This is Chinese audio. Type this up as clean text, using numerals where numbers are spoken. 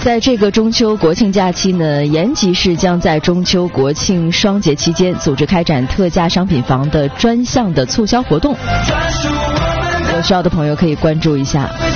在这个中秋国庆假期呢，延吉市将在中秋国庆双节期间组织开展特价商品房的专项的促销活动，有需要的朋友可以关注一下。